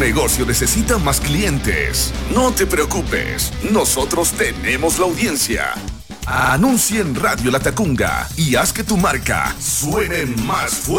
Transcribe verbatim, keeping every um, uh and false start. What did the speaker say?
negocio necesita más clientes. No te preocupes, nosotros tenemos la audiencia. Anuncia en Radio La Tacunga y haz que tu marca suene más fuerte.